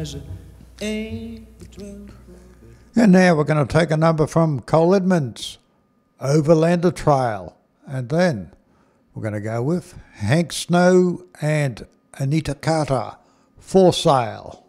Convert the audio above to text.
eyes ain't the 12. And now we're going to take a number from Cole Edmonds, Overlander Trail. And then we're going to go with Hank Snow and Anita Carter, For Sale.